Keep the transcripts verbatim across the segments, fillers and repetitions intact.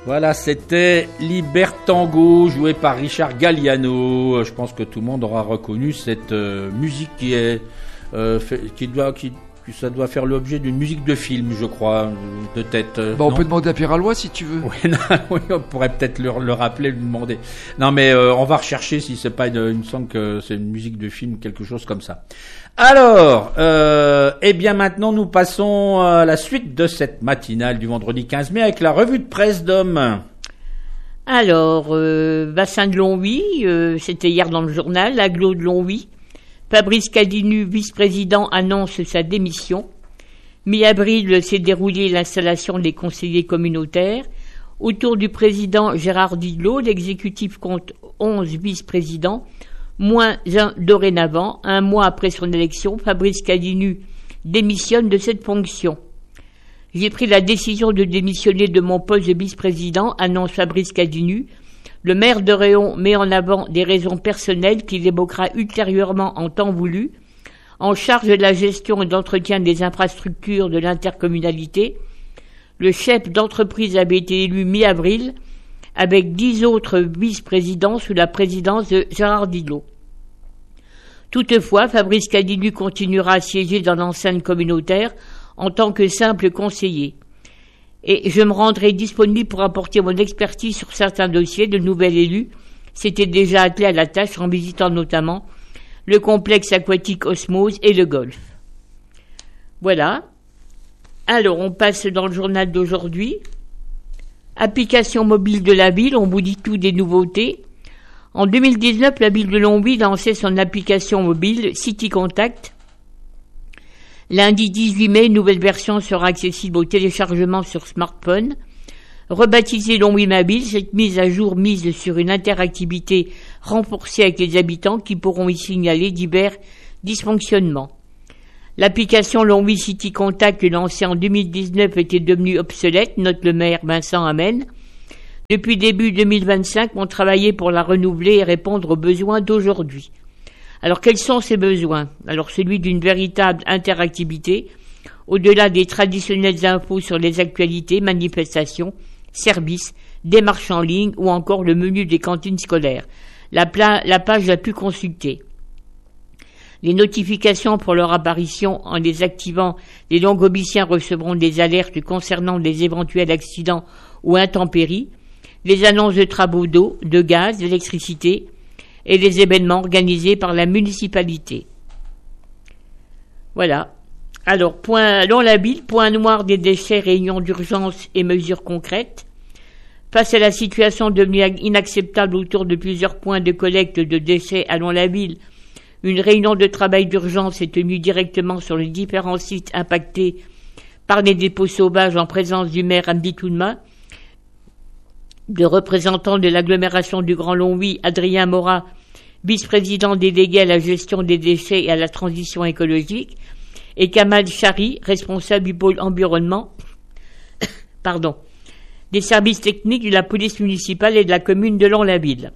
Voilà, c'était Libertango, joué par Richard Galliano. Je pense que tout le monde aura reconnu cette euh, musique qui est, euh, fait, qui doit, qui, ça doit faire l'objet d'une musique de film, je crois, de tête. Euh, bah, on peut demander à Pierre Alloy si tu veux. Oui, non, oui, on pourrait peut-être le, le rappeler, lui demander. Non, mais euh, on va rechercher si c'est pas une, il me semble que c'est une musique de film, quelque chose comme ça. Alors, euh, eh bien maintenant nous passons à la suite de cette matinale du vendredi quinze mai avec la revue de presse d'Homme. Alors, euh, bassin de Longwy, euh, c'était hier dans le journal, l'agglo de Longwy. Fabrice Cadinu, vice-président, annonce sa démission. Mi-avril s'est déroulée l'installation des conseillers communautaires. Autour du président Gérard Didlot, l'exécutif compte onze vice-présidents, moins un dorénavant. Un mois après son élection, Fabrice Cadinu démissionne de cette fonction. J'ai pris la décision de démissionner de mon poste de vice-président, annonce Fabrice Cadinu. Le maire de Réon met en avant des raisons personnelles qu'il évoquera ultérieurement en temps voulu. En charge de la gestion et d'entretien des infrastructures de l'intercommunalité, le chef d'entreprise avait été élu mi-avril avec dix autres vice-présidents sous la présidence de Gérard Didlot. Toutefois, Fabrice Cadinu continuera à siéger dans l'enceinte communautaire en tant que simple conseiller. Et je me rendrai disponible pour apporter mon expertise sur certains dossiers. De nouvel élu s'était déjà attelé à la tâche en visitant notamment le complexe aquatique Osmose et le golf. Voilà. Alors, on passe dans le journal d'aujourd'hui. Application mobile de la ville, on vous dit tout des nouveautés. En deux mille dix-neuf, la ville de Longwy lançait son application mobile City Contact. Lundi dix-huit mai, une nouvelle version sera accessible au téléchargement sur smartphone. Rebaptisée Longwy Mobile, cette mise à jour mise sur une interactivité renforcée avec les habitants qui pourront y signaler divers dysfonctionnements. L'application Longwy City Contact lancée en deux mille dix-neuf était devenue obsolète, note le maire Vincent Amen. Depuis début deux mille vingt-cinq, on travaillait pour la renouveler et répondre aux besoins d'aujourd'hui. Alors, quels sont ces besoins? Alors, celui d'une véritable interactivité, au-delà des traditionnelles infos sur les actualités, manifestations, services, démarches en ligne ou encore le menu des cantines scolaires. La, pla- la page la plus consultée. Les notifications pour leur apparition, en les activant, les Longobiciens recevront des alertes concernant des éventuels accidents ou intempéries, les annonces de travaux d'eau, de gaz, d'électricité, et les événements organisés par la municipalité. Voilà. Alors, point, dans la ville, point noir des déchets, réunion d'urgence et mesures concrètes. Face à la situation devenue inacceptable autour de plusieurs points de collecte de déchets à Lons-la-Ville, une réunion de travail d'urgence est tenue directement sur les différents sites impactés par les dépôts sauvages en présence du maire Hamdi Tounma, de représentants de l'agglomération du Grand Longwy, Adrien Morat, vice-président délégué à la gestion des déchets et à la transition écologique, et Kamal Chari, responsable du pôle environnement, pardon, des services techniques de la police municipale et de la commune de Lons-la-Ville.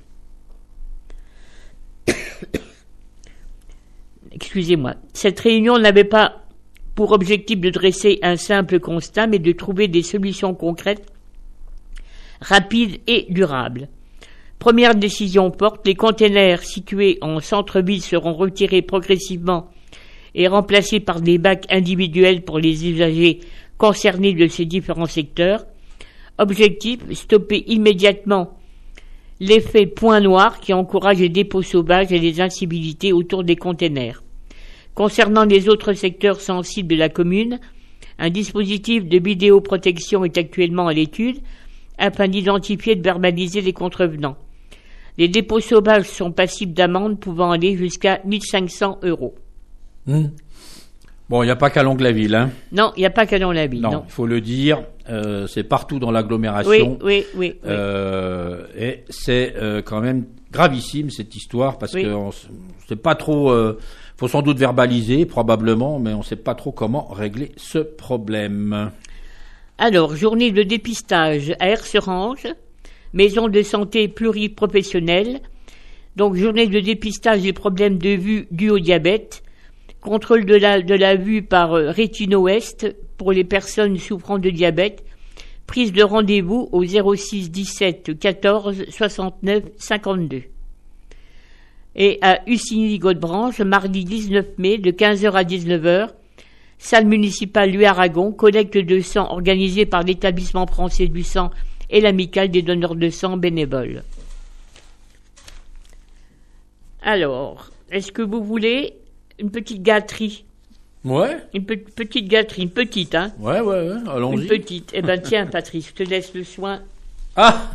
Excusez-moi. Cette réunion n'avait pas pour objectif de dresser un simple constat, mais de trouver des solutions concrètes, rapides et durables. Première décision forte, les containers situés en centre-ville seront retirés progressivement et remplacés par des bacs individuels pour les usagers concernés de ces différents secteurs. Objectif, stopper immédiatement l'effet point noir qui encourage les dépôts sauvages et les incivilités autour des containers. Concernant les autres secteurs sensibles de la commune, un dispositif de vidéoprotection est actuellement à l'étude afin d'identifier et de verbaliser les contrevenants. Les dépôts sauvages sont passibles d'amendes pouvant aller jusqu'à mille cinq cents euros. Mmh. Bon, il n'y a pas qu'à Lons-la-Ville, hein? Non, il n'y a pas qu'à Lons-la-Ville. Non, il faut le dire, euh, c'est partout dans l'agglomération. Oui, oui, oui. oui. Euh, et c'est euh, quand même gravissime cette histoire parce oui. que on sait pas trop. Euh, faut sans doute verbaliser, probablement, mais on ne sait pas trop comment régler ce problème. Alors, journée de dépistage à Erserange, maison de santé pluriprofessionnelle. Donc, journée de dépistage des problèmes de vue dus au diabète. Contrôle de la, de la vue par euh, rétino-ouest pour les personnes souffrant de diabète. Prise de rendez-vous au zéro six dix-sept quatorze soixante-neuf cinquante-deux. Et à Ussigny-Godebranche, mardi dix-neuf mai, de quinze heures à dix-neuf heures, salle municipale Louis Aragon, collecte de sang organisée par l'établissement français du sang et l'amicale des donneurs de sang bénévoles. Alors, est-ce que vous voulez une petite gâterie? Ouais. Une pe- petite gâterie, une petite, hein? Ouais, ouais, ouais, allons-y. Une petite. Eh ben, tiens, Patrice, je te laisse le soin. Ah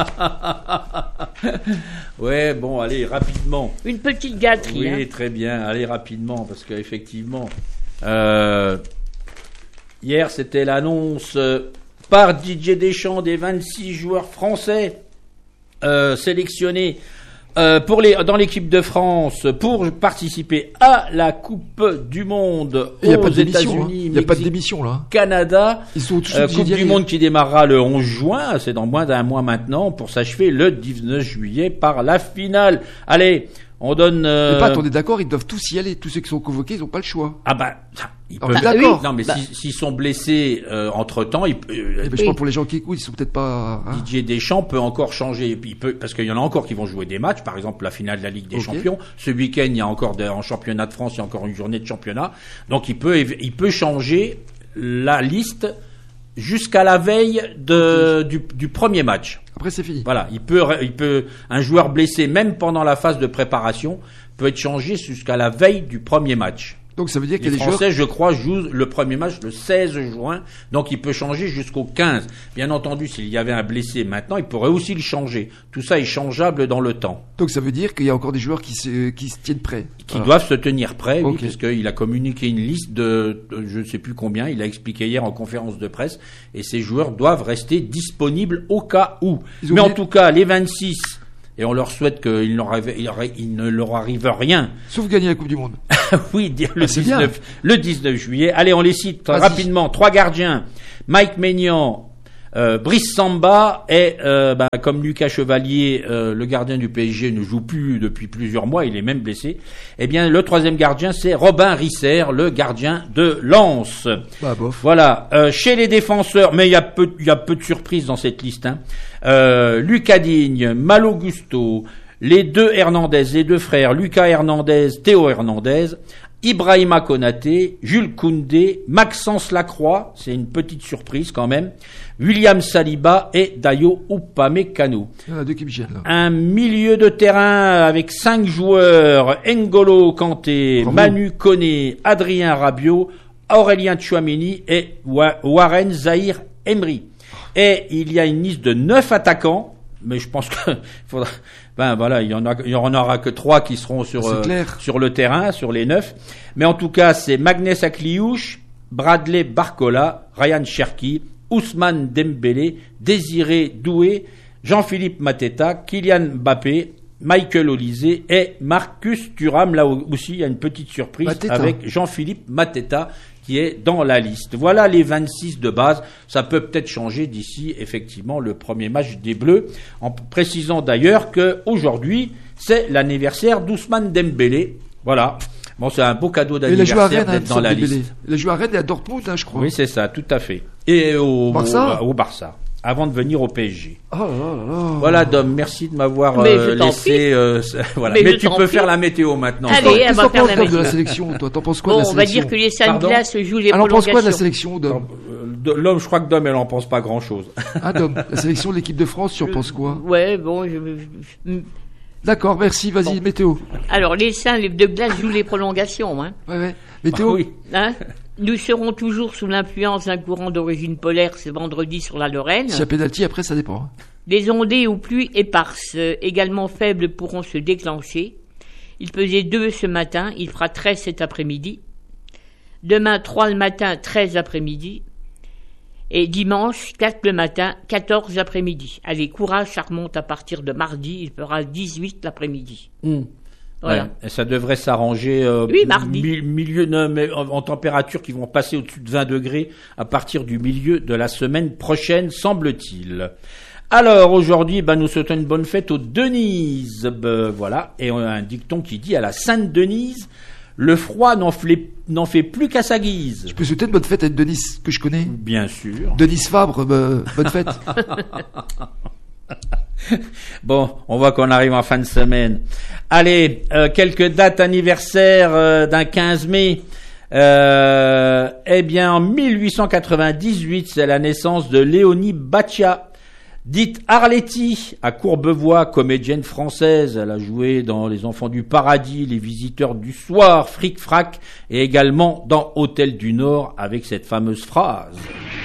ouais, bon, allez, rapidement. Une petite gâterie, Oui, hein? très bien, allez, rapidement, parce qu'effectivement, euh, hier, c'était l'annonce euh, par Didier Deschamps des vingt-six joueurs français euh, sélectionnés Euh, pour les, dans l'équipe de France pour participer à la Coupe du Monde Il n'y a aux pas de démission, hein. États-Unis, Il n'y a pas de Mexique, démission là. Canada. Ils sont tous Euh, obligés Coupe d'y du aller. Monde qui démarrera le onze juin, c'est dans moins d'un mois maintenant, pour s'achever le dix-neuf juillet par la finale. Allez, on donne... Euh... Mais pas, on est d'accord, ils doivent tous y aller. Tous ceux qui sont convoqués, ils n'ont pas le choix. Ah bah, ils On peuvent... est d'accord. Non mais Bah. si- s'ils sont blessés euh, entre-temps, ils... euh, Eh ben, je pense pour les gens qui écoutent, ils sont peut-être pas. Hein. Didier Deschamps peut encore changer, il peut, parce qu'il y en a encore qui vont jouer des matchs, par exemple la finale de la Ligue des Ok. Champions. Ce week-end, il y a encore de- en championnat de France, il y a encore une journée de championnat. Donc il peut, il peut changer la liste jusqu'à la veille de, du, du premier match. Après, c'est fini. Voilà, il peut, il peut, un joueur blessé, même pendant la phase de préparation, peut être changé jusqu'à la veille du premier match. Donc ça veut dire qu'il y Les a des joueurs. Français, je crois, jouent le premier match le seize juin, donc il peut changer jusqu'au quinze. Bien entendu, s'il y avait un blessé maintenant, il pourrait aussi le changer. Tout ça est changeable dans le temps. Donc ça veut dire qu'il y a encore des joueurs qui se, qui se tiennent prêts. Qui Voilà. doivent se tenir prêts, oui, Ok. puisqu'il a communiqué une liste de, de je ne sais plus combien, il a expliqué hier en conférence de presse, et ces joueurs doivent rester disponibles au cas où. Ils ont Mais en oublié- tout cas, les vingt-six, et on leur souhaite qu'il n'en arrive- il aurait- il ne leur arrive rien. Sauf gagner la Coupe du Monde. Oui, dire le Ah, c'est bien. dix-neuf, le dix-neuf juillet. Allez, on les cite Vas-y. rapidement. Trois gardiens. Mike Maignan, euh, Brice Samba et, euh, bah, comme Lucas Chevalier, euh, le gardien du P S G ne joue plus depuis plusieurs mois, il est même blessé. Eh bien, le troisième gardien, c'est Robin Risser, le gardien de Lens. Bah, bof. Voilà. Euh, chez les défenseurs, mais il y a peu, il y a peu de surprises dans cette liste, hein. Euh, Lucas Digne, Malo Gusto, les deux Hernandez, les deux frères, Lucas Hernandez, Théo Hernandez, Ibrahima Konaté, Jules Koundé, Maxence Lacroix, c'est une petite surprise quand même, William Saliba et Dayo Upamecano. Il y en a deux qui me gênent là. Un milieu de terrain avec cinq joueurs, N'Golo Kanté, Bravo. Manu Koné, Adrien Rabiot, Aurélien Tchouameni et Wa- Warren Zahir Emery. Et il y a une liste de neuf attaquants, mais je pense que faudra, ben voilà, il y en a, il y en aura que trois qui seront sur, C'est euh, clair. sur le terrain, sur les neuf. Mais en tout cas, c'est Magnès Akliouche, Bradley Barcola, Ryan Cherki, Ousmane Dembélé, Désiré Doué, Jean-Philippe Mateta, Kylian Mbappé, Michael Olise et Marcus Thuram. Là aussi, il y a une petite surprise Mateta. avec Jean-Philippe Mateta qui est dans la liste. Voilà les vingt-six de base. Ça peut peut-être changer d'ici, effectivement, le premier match des Bleus. En précisant d'ailleurs que aujourd'hui, c'est l'anniversaire d'Ousmane Dembélé. Voilà. Bon, c'est un beau cadeau Et il a joué à d'anniversaire Rennes, hein, d'être dans la Dembélé. liste. Il a joué à Rennes et à Dortmund, hein, je crois. Oui, c'est ça, tout à fait. Et au Barça au, au Barça, avant de venir au P S G. Oh là là là là. Voilà, Dom, merci de m'avoir Mais euh, je t'en laissé. euh, voilà. Mais Mais, je tu t'en peux prie. faire la météo maintenant. Allez, Qu'est-ce elle que va t'en faire penses, la Dom, de la météo. sélection, toi? T'en penses quoi Bon, de la on va sélection? dire que les cinq Pardon glaces jouent les Alors, on pense quoi de la prolongations. sélection, Dom? Euh, de- L'homme, je crois que Dom, elle en pense pas grand-chose. Ah, Dom, la sélection de l'équipe de France, tu en penses quoi? Ouais, bon, je- je- D'accord, merci, vas-y, Bon. météo. alors les cinq de glace jouent les prolongations, hein. Ouais, ouais. Météo? Ah oui. Hein Nous serons toujours sous l'influence d'un courant d'origine polaire ce vendredi sur la Lorraine. S'il y a pénalty, après, ça dépend. hein. Des ondées ou pluies éparses, euh, également faibles, pourront se déclencher. Il pesait deux ce matin, il fera treize cet après-midi. Demain, trois le matin, treize l'après-midi. Et dimanche, quatre le matin, quatorze l'après-midi. Allez, courage, ça remonte à partir de mardi, il fera dix-huit l'après-midi. Voilà. Ouais, et ça devrait s'arranger euh, Oui, mardi. mi- milieu non, mais en, en température qui vont passer au-dessus de vingt degrés à partir du milieu de la semaine prochaine, semble-t-il. Alors aujourd'hui, ben, nous souhaitons une bonne fête aux Denises, ben, voilà, et on a un dicton qui dit à la Sainte Denise, Le froid n'en fait, n'en fait plus qu'à sa guise. Je peux souhaiter une bonne fête à une Denis que je connais. Bien sûr. Denis Fabre, euh, bonne fête. Bon, on voit qu'on arrive en fin de semaine. Allez, euh, quelques dates anniversaires euh, d'un quinze mai. Euh, eh bien, en mille huit cent quatre-vingt-dix-huit, c'est la naissance de Léonie Battia, dite Arletty, à Courbevoie, comédienne française. Elle a joué dans Les Enfants du Paradis, Les Visiteurs du Soir, Fric Frac, et également dans Hôtel du Nord, avec cette fameuse phrase.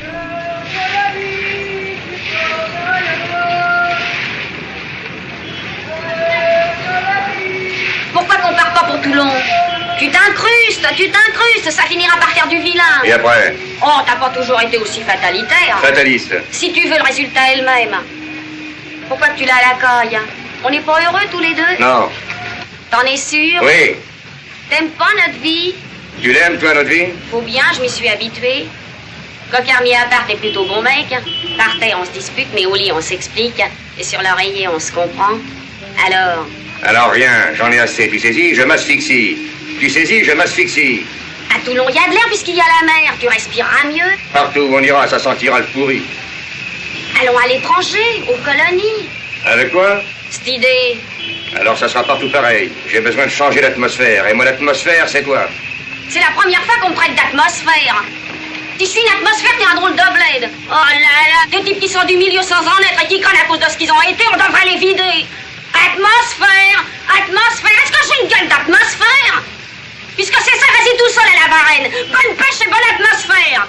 Pourquoi qu'on part pas pour Toulon? Tu t'incrustes, tu t'incrustes, ça finira par faire du vilain. Et après? Oh, t'as pas toujours été aussi fatalitaire. Fataliste. Si tu veux le résultat elle-même. Pourquoi que tu l'as à la caille? On n'est pas heureux tous les deux? Non. T'en es sûr? Oui. T'aimes pas notre vie? Tu l'aimes, toi, notre vie? Faut bien, je m'y suis habituée. Coquard mis à part, t'es plutôt bon mec. Par terre, on se dispute, mais au lit, on s'explique. Et sur l'oreiller, on se comprend. Alors? Alors rien, j'en ai assez, tu saisis, je m'asphyxie. Tu saisis, je m'asphyxie. À Toulon, il y a de l'air puisqu'il y a la mer. Tu respireras mieux. Partout où on ira, ça sentira le pourri. Allons à l'étranger, aux colonies. Avec quoi? Cette idée. Alors ça sera partout pareil. J'ai besoin de changer l'atmosphère. Et moi, l'atmosphère, c'est toi. C'est la première fois qu'on me traite d'atmosphère. Si je suis une atmosphère, t'es un drôle de bled. Oh là là, des types qui sont du milieu sans en être et qui crânent à cause de ce qu'ils ont été, on devrait les vider. Atmosphère, atmosphère, est-ce que j'ai une gueule d'atmosphère? Puisque c'est ça, vas-y tout seul à la Varenne. Bonne pêche et bonne atmosphère.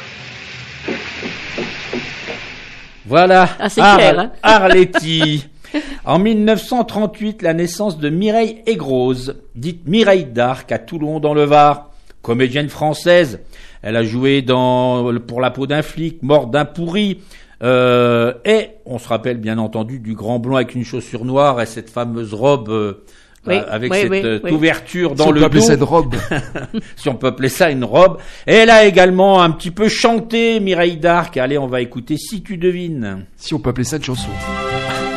Voilà, Ah, c'est Ar- clair, hein. Arletty. En mille neuf cent trente-huit, la naissance de Mireille Aigrose, dite Mireille d'Arc, à Toulon dans le Var, comédienne française. Elle a joué dans Pour la peau d'un flic, Mort d'un pourri, euh, et on se rappelle bien entendu du grand blond avec une chaussure noire et cette fameuse robe euh, Oui, avec oui, cette oui, euh, oui. ouverture dans Si on le peut appeler dos. ça une robe. Si on peut appeler ça une robe. Et elle a également un petit peu chanté Mireille d'Arc. Allez, on va écouter Si tu devines. Si on peut appeler ça une chanson.